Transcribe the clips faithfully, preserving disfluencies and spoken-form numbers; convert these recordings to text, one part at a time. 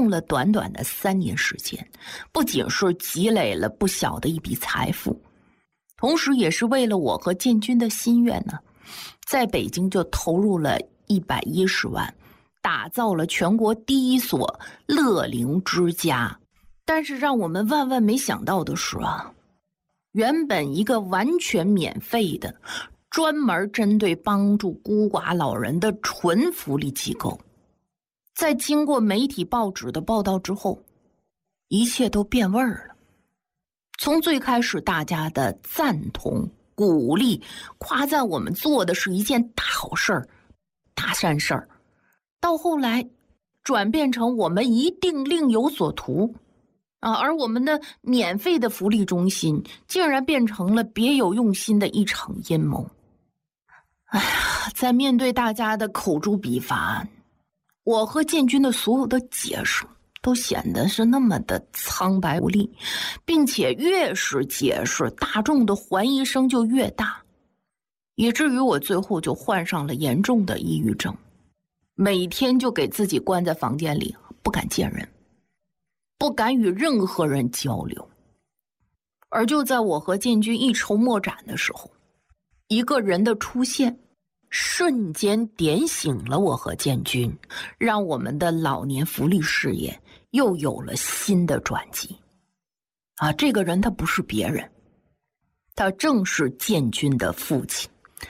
用了短短的三年时间，不仅是积累了不小的一笔财富，同时也是为了我和建军的心愿呢，在北京就投入了一百一十万，打造了全国第一所乐龄之家。但是让我们万万没想到的是啊，原本一个完全免费的专门针对帮助孤寡老人的纯福利机构，在经过媒体报纸的报道之后，一切都变味儿了。从最开始大家的赞同、鼓励、夸赞我们做的是一件大好事儿、大善事儿，到后来转变成我们一定另有所图啊！而我们的免费的福利中心竟然变成了别有用心的一场阴谋。哎呀，在面对大家的口诛笔伐，我和建军的所有的解释都显得是那么的苍白无力，并且越是解释，大众的怀疑声就越大，以至于我最后就患上了严重的抑郁症，每天就给自己关在房间里，不敢见人，不敢与任何人交流。而就在我和建军一筹莫展的时候，一个人的出现瞬间点醒了我和建军，让我们的老年福利事业又有了新的转机。啊，这个人他不是别人，他正是建军的父亲。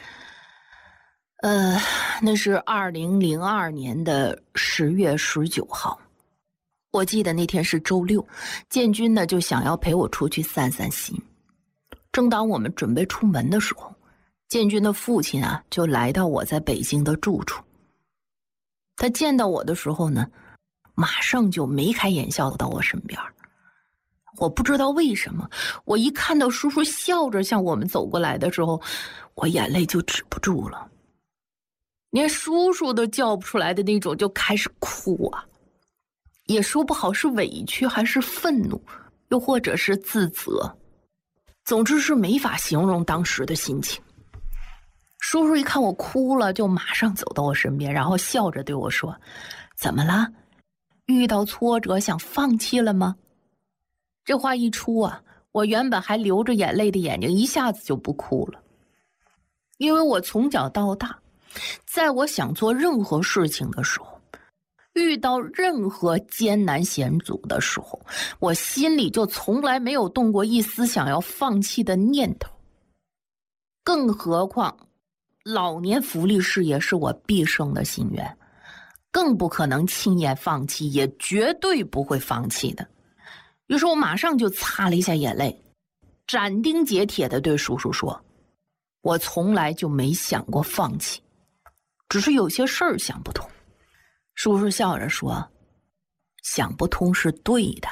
呃，那是二零零二年的十月十九号，我记得那天是周六，建军呢就想要陪我出去散散心。正当我们准备出门的时候，建军的父亲啊就来到我在北京的住处。他见到我的时候呢，马上就眉开眼笑的到我身边。我不知道为什么，我一看到叔叔笑着向我们走过来的时候，我眼泪就止不住了，连叔叔都叫不出来的那种，就开始哭啊，也说不好是委屈还是愤怒，又或者是自责，总之是没法形容当时的心情。叔叔一看我哭了，就马上走到我身边，然后笑着对我说：“怎么了？遇到挫折想放弃了吗？”这话一出啊，我原本还流着眼泪的眼睛一下子就不哭了。因为我从小到大，在我想做任何事情的时候，遇到任何艰难险阻的时候，我心里就从来没有动过一丝想要放弃的念头。更何况老年福利事业是我毕生的心愿，更不可能轻言放弃，也绝对不会放弃的。于是我马上就擦了一下眼泪，斩钉截铁地对叔叔说：“我从来就没想过放弃，只是有些事儿想不通。”叔叔笑着说：“想不通是对的，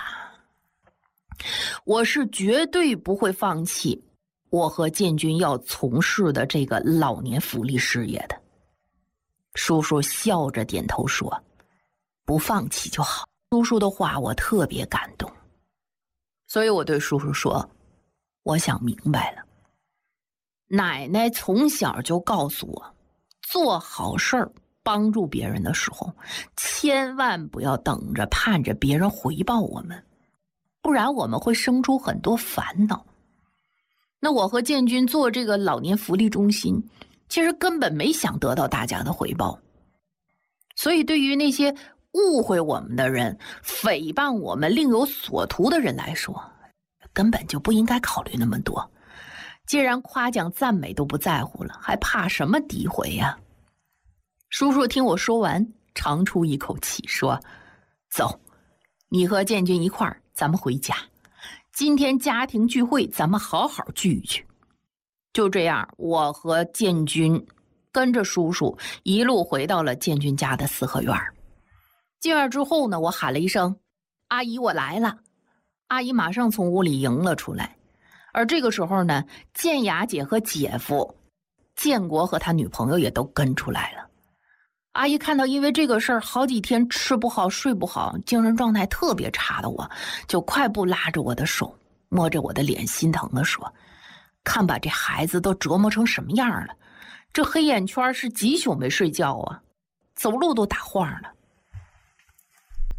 我是绝对不会放弃我和建军要从事的这个老年福利事业的。”叔叔笑着点头说：“不放弃就好。”叔叔的话我特别感动，所以我对叔叔说：“我想明白了，奶奶从小就告诉我，做好事儿帮助别人的时候，千万不要等着盼着别人回报我们，不然我们会生出很多烦恼。”那我和建军做这个老年福利中心，其实根本没想得到大家的回报，所以对于那些误会我们的人、诽谤我们另有所图的人来说，根本就不应该考虑那么多。既然夸奖赞美都不在乎了，还怕什么诋毁呀？叔叔听我说完，长出一口气说：“走，你和建军一块儿，咱们回家。今天家庭聚会，咱们好好聚一聚。”就这样，我和建军跟着叔叔一路回到了建军家的四合院。进院之后呢，我喊了一声：“阿姨，我来了。”阿姨马上从屋里迎了出来。而这个时候呢，建雅姐和姐夫建国和他女朋友也都跟出来了。阿姨看到因为这个事儿好几天吃不好睡不好，精神状态特别差的我，就快步拉着我的手，摸着我的脸，心疼地说：“看把这孩子都折磨成什么样了，这黑眼圈是几宿没睡觉啊，走路都打晃了。”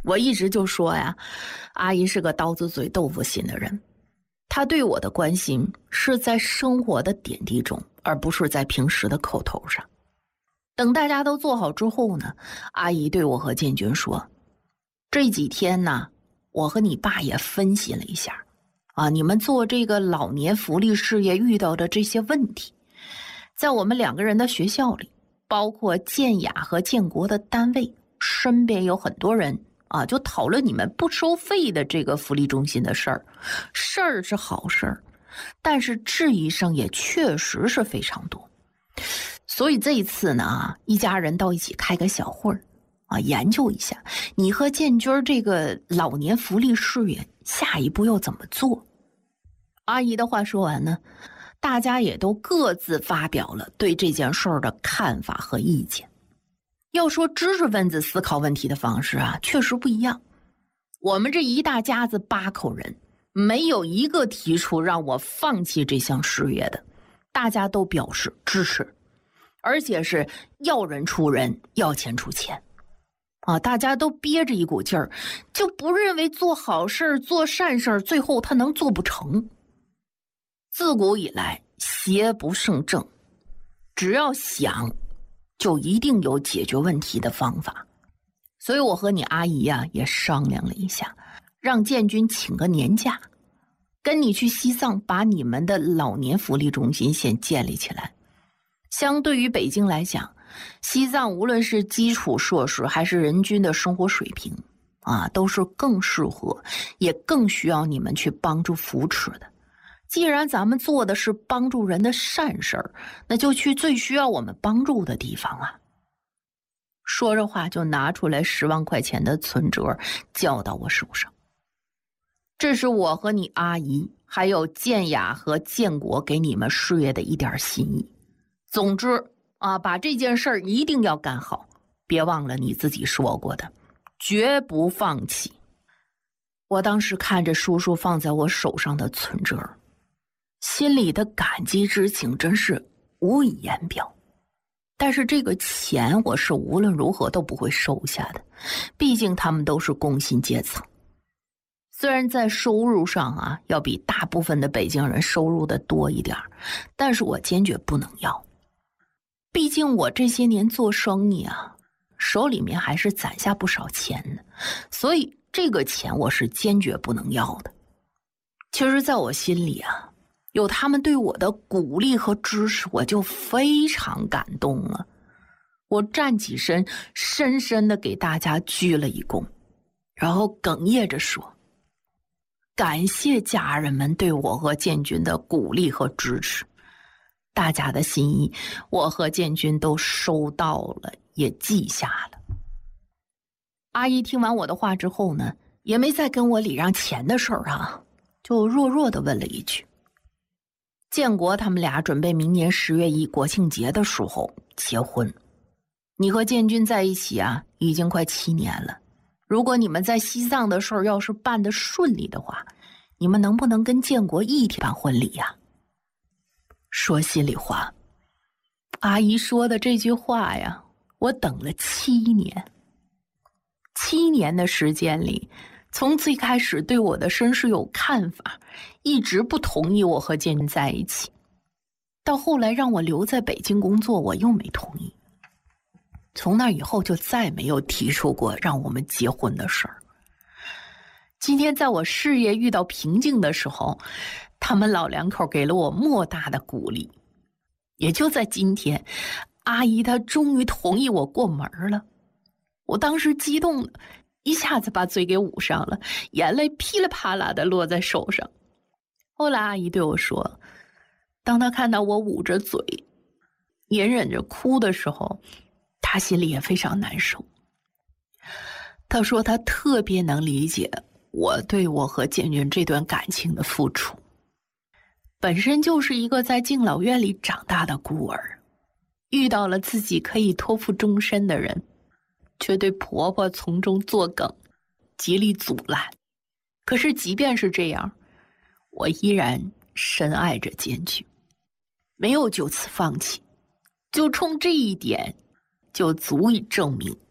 我一直就说呀，阿姨是个刀子嘴豆腐心的人，她对我的关心是在生活的点滴中，而不是在平时的口头上。等大家都做好之后呢，阿姨对我和建军说，这几天呢，我和你爸也分析了一下啊，你们做这个老年福利事业遇到的这些问题，在我们两个人的学校里，包括建雅和建国的单位，身边有很多人啊，就讨论你们不收费的这个福利中心的事儿。事儿是好事儿，但是质疑声也确实是非常多。所以这一次呢，一家人到一起开个小会儿啊，研究一下你和建军这个老年福利事业下一步要怎么做。阿姨的话说完呢，大家也都各自发表了对这件事儿的看法和意见。要说知识分子思考问题的方式啊，确实不一样。我们这一大家子八口人，没有一个提出让我放弃这项事业的，大家都表示支持，而且是要人出人，要钱出钱。啊，大家都憋着一股劲儿，就不认为做好事做善事最后他能做不成。自古以来，邪不胜正，只要想，就一定有解决问题的方法。所以我和你阿姨啊也商量了一下，让建军请个年假，跟你去西藏把你们的老年福利中心先建立起来。相对于北京来讲，西藏无论是基础设施还是人均的生活水平啊，都是更适合也更需要你们去帮助扶持的。既然咱们做的是帮助人的善事儿，那就去最需要我们帮助的地方啊。说着话就拿出来十万块钱的存折交到我手上。这是我和你阿姨还有建雅和建国给你们事业的一点心意。总之啊，把这件事儿一定要干好，别忘了你自己说过的，绝不放弃。我当时看着叔叔放在我手上的存折，心里的感激之情真是无以言表。但是这个钱我是无论如何都不会收下的，毕竟他们都是工薪阶层。虽然在收入上啊，要比大部分的北京人收入的多一点，但是我坚决不能要。毕竟我这些年做生意啊，手里面还是攒下不少钱的，所以这个钱我是坚决不能要的。其实在我心里啊，有他们对我的鼓励和支持，我就非常感动了。我站起身，深深的给大家鞠了一躬，然后哽咽着说，感谢家人们对我和建军的鼓励和支持，大家的心意我和建军都收到了，也记下了。阿姨听完我的话之后呢，也没再跟我礼让钱的事儿啊，就弱弱的问了一句，建国他们俩准备明年十月一国庆节的时候结婚，你和建军在一起啊，已经快七年了。如果你们在西藏的事儿要是办得顺利的话，你们能不能跟建国一起办婚礼呀？说心里话，阿姨说的这句话呀，我等了七年。七年的时间里，从最开始对我的身世有看法，一直不同意我和建军在一起，到后来让我留在北京工作，我又没同意。从那以后就再没有提出过让我们结婚的事儿。今天在我事业遇到瓶颈的时候，他们老两口给了我莫大的鼓励。也就在今天，阿姨她终于同意我过门了。我当时激动的一下子把嘴给捂上了，眼泪噼里啪啦的落在手上。后来阿姨对我说，当她看到我捂着嘴隐忍着哭的时候，她心里也非常难受。她说她特别能理解我对我和建军这段感情的付出。本身就是一个在敬老院里长大的孤儿，遇到了自己可以托付终身的人，却对婆婆从中作梗，极力阻拦。可是即便是这样，我依然深爱着建军，没有就此放弃。就冲这一点，就足以证明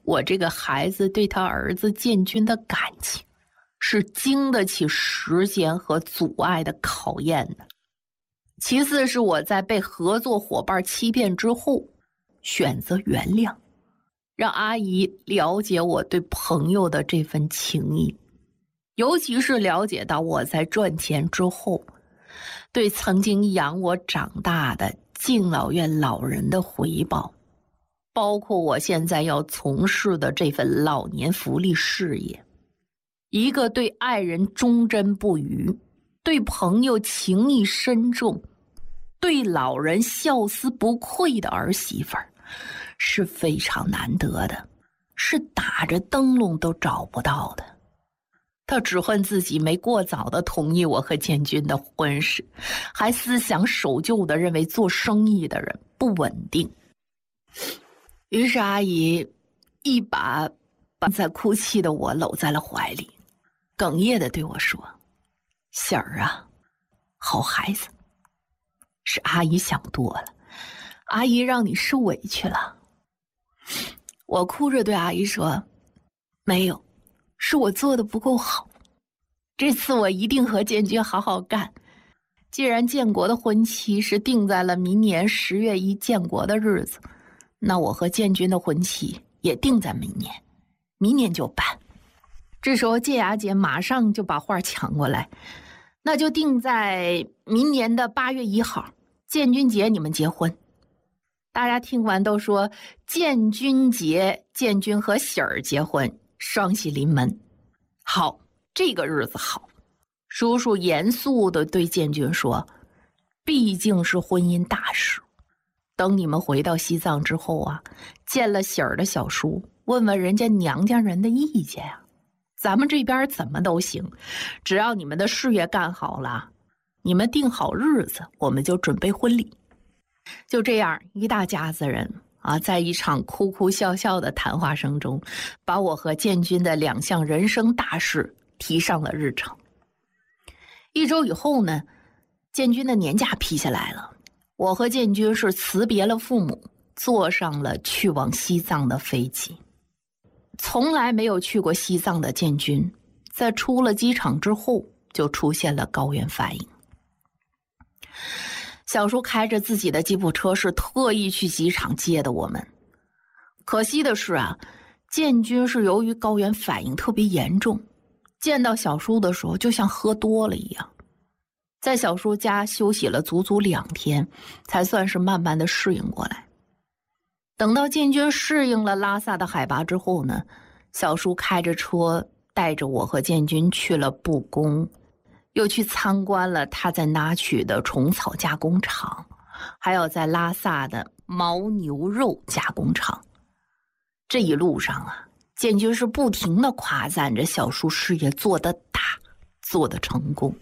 我这个孩子对他儿子建军的感情是经得起时间和阻碍的考验的。其次是我在被合作伙伴欺骗之后，选择原谅，让阿姨了解我对朋友的这份情谊，尤其是了解到我在赚钱之后，对曾经养我长大的敬老院老人的回报，包括我现在要从事的这份老年福利事业。一个对爱人忠贞不渝，对朋友情谊深重，对老人孝思不愧的儿媳妇儿是非常难得的，是打着灯笼都找不到的。他只恨自己没过早的同意我和建军的婚事，还思想守旧的认为做生意的人不稳定。于是阿姨一把把在哭泣的我搂在了怀里，哽咽地对我说：喜儿啊，好孩子，是阿姨想多了，阿姨让你受委屈了。我哭着对阿姨说：没有，是我做的不够好，这次我一定和建军好好干。既然建国的婚期是定在了明年十月一建国的日子，那我和建军的婚期也定在明年，明年就办。这时候建雅姐马上就把话抢过来，那就定在明年的八月一号，建军节你们结婚。大家听完都说建军节，建军和喜儿结婚，双喜临门。好，这个日子好。叔叔严肃地对建军说：毕竟是婚姻大事，等你们回到西藏之后啊，见了喜儿的小叔，问问人家娘家人的意见啊。咱们这边怎么都行，只要你们的事业干好了，你们定好日子，我们就准备婚礼。就这样，一大家子人啊，在一场哭哭笑笑的谈话声中，把我和建军的两项人生大事提上了日程。一周以后呢，建军的年假批下来了，我和建军是辞别了父母，坐上了去往西藏的飞机。从来没有去过西藏的建军，在出了机场之后，就出现了高原反应。小叔开着自己的吉普车是特意去机场接的我们。可惜的是啊，建军是由于高原反应特别严重，见到小叔的时候就像喝多了一样，在小叔家休息了足足两天，才算是慢慢的适应过来。等到建军适应了拉萨的海拔之后呢，小叔开着车带着我和建军去了布宫，又去参观了他在那曲的虫草加工厂，还有在拉萨的牦牛肉加工厂。这一路上啊，建军是不停地夸赞着小叔事业做得大，做得成功。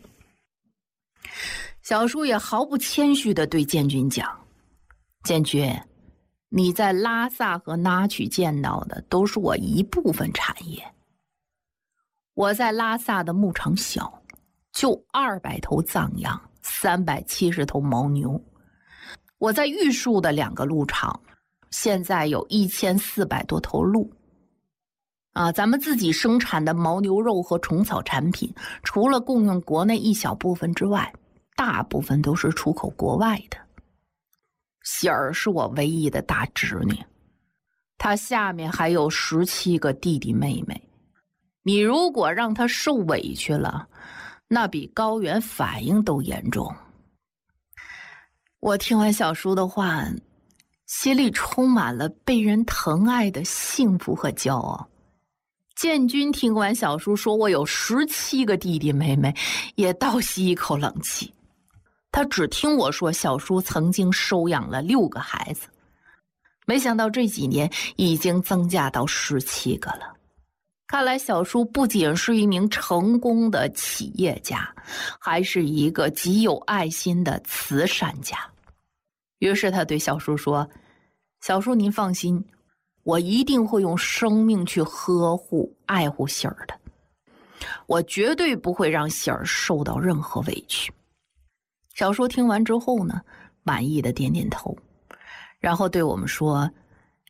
小叔也毫不谦虚地对建军讲：建军，你在拉萨和那曲见到的都是我一部分产业。我在拉萨的牧场小，就二百头藏羊，三百七十头牦牛。我在玉树的两个鹿场，现在有一千四百多头鹿。啊，咱们自己生产的牦牛肉和虫草产品，除了供应国内一小部分之外，大部分都是出口国外的。喜儿是我唯一的大侄女，她下面还有十七个弟弟妹妹。你如果让她受委屈了，那比高原反应都严重。我听完小叔的话，心里充满了被人疼爱的幸福和骄傲。建军听完小叔说我有十七个弟弟妹妹，也倒吸一口冷气。他只听我说小叔曾经收养了六个孩子，没想到这几年已经增加到十七个了。看来小叔不仅是一名成功的企业家，还是一个极有爱心的慈善家。于是他对小叔说：小叔您放心，我一定会用生命去呵护爱护喜儿的，我绝对不会让喜儿受到任何委屈。小叔听完之后呢，满意的点点头，然后对我们说：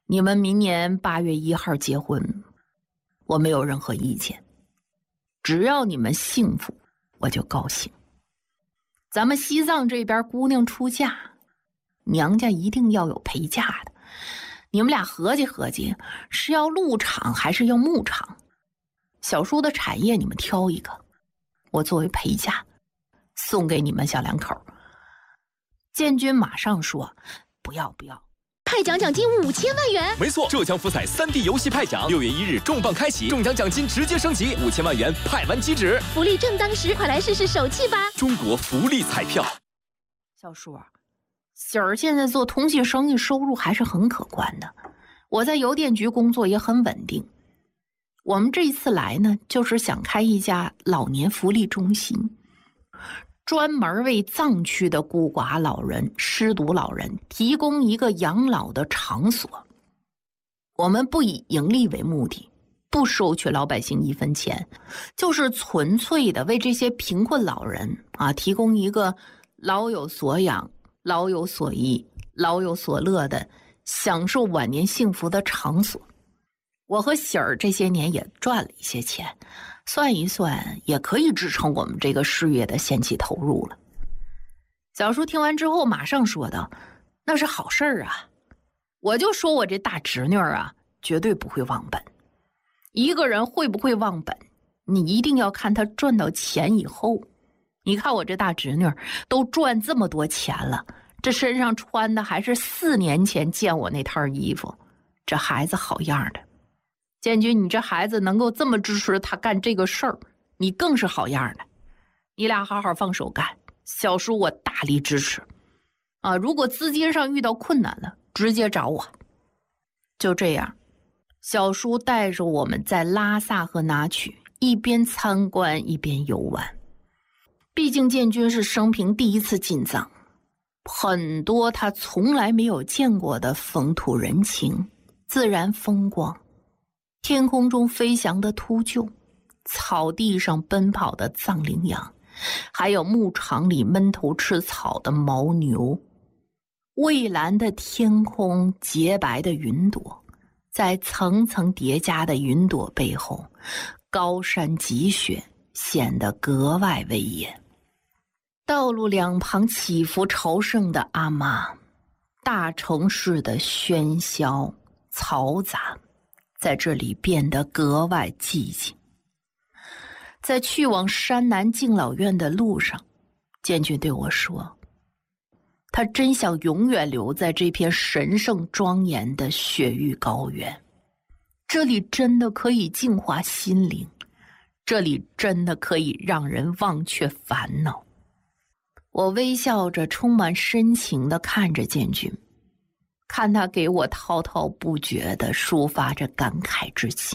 你们明年八月一号结婚，我没有任何意见，只要你们幸福，我就高兴。咱们西藏这边姑娘出嫁，娘家一定要有陪嫁的。你们俩合计合计，是要陆场还是要牧场？小叔的产业你们挑一个，我作为陪嫁送给你们小两口。建军马上说：“不要不要。” 派奖奖金五千万元， 没错，浙江福彩 三 D 游戏派奖，六月一日重磅开启，中奖奖金直接升级，五千万元派完即止， 福利正当时，快来试试手气吧！ 中国福利彩票。 小叔，喜儿现在做通信生意，收入还是很可观的。我在邮电局工作也很稳定。我们这一次来呢，就是想开一家老年福利中心。专门为藏区的孤寡老人、失独老人提供一个养老的场所。我们不以盈利为目的，不收取老百姓一分钱，就是纯粹的为这些贫困老人啊提供一个老有所养、老有所依、老有所乐的享受晚年幸福的场所。我和喜儿这些年也赚了一些钱，算一算也可以支撑我们这个事业的先期投入了。小叔听完之后马上说道：“那是好事儿啊！我就说我这大侄女啊，绝对不会忘本。一个人会不会忘本，你一定要看他赚到钱以后。你看我这大侄女都赚这么多钱了，这身上穿的还是四年前见我那套衣服，这孩子好样的。建军，你这孩子能够这么支持他干这个事儿，你更是好样的。你俩好好放手干，小叔我大力支持。啊，如果资金上遇到困难了，直接找我。”就这样，小叔带着我们在拉萨和拿曲一边参观一边游玩。毕竟建军是生平第一次进藏，很多他从来没有见过的风土人情、自然风光。天空中飞翔的秃鹫，草地上奔跑的藏羚羊，还有牧场里闷头吃草的牦牛。蔚蓝的天空，洁白的云朵，在层层叠加的云朵背后，高山积雪显得格外威严。道路两旁起伏朝圣的阿妈，大城市的喧嚣嘈杂在这里变得格外寂静。在去往山南敬老院的路上，建军对我说，他真想永远留在这片神圣庄严的雪域高原。这里真的可以净化心灵，这里真的可以让人忘却烦恼。我微笑着，充满深情地看着建军，看他给我滔滔不绝地抒发着感慨之情。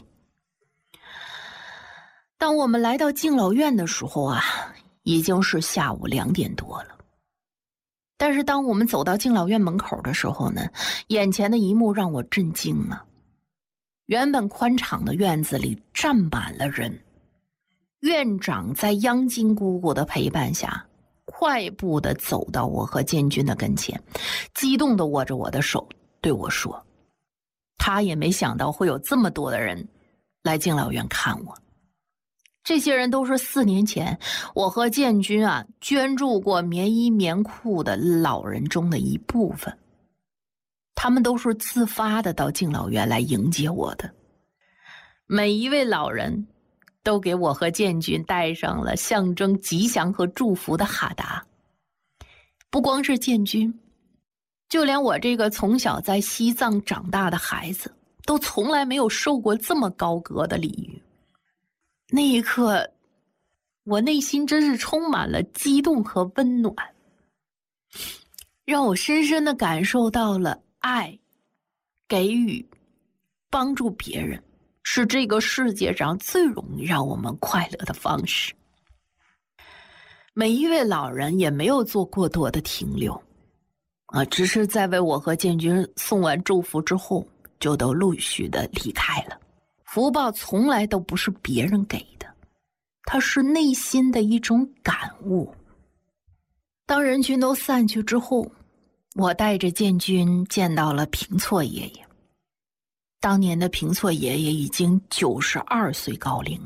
当我们来到敬老院的时候啊，已经是下午两点多了。但是当我们走到敬老院门口的时候呢，眼前的一幕让我震惊了。原本宽敞的院子里站满了人，院长在央金姑姑的陪伴下，快步地走到我和建军的跟前，激动地握着我的手对我说，他也没想到会有这么多的人来敬老院看我。这些人都是四年前我和建军啊捐助过棉衣棉裤的老人中的一部分，他们都是自发的到敬老院来迎接我的。每一位老人都给我和建军戴上了象征吉祥和祝福的哈达。不光是建军，就连我这个从小在西藏长大的孩子都从来没有受过这么高格的礼遇。那一刻，我内心真是充满了激动和温暖，让我深深地感受到了爱、给予、帮助别人是这个世界上最容易让我们快乐的方式。每一位老人也没有做过多的停留，啊，只是在为我和建军送完祝福之后，就都陆续的离开了。福报从来都不是别人给的，它是内心的一种感悟。当人群都散去之后，我带着建军见到了平措爷爷。 当年的平错爷爷已经九十二岁高龄了。